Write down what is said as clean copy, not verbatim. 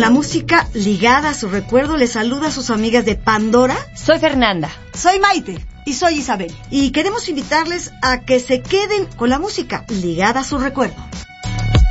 la música ligada a su recuerdo. Les saluda a sus amigas de Pandora. Soy Fernanda. Soy Maite. Y soy Isabel. Y queremos invitarles a que se queden con la música ligada a su recuerdo.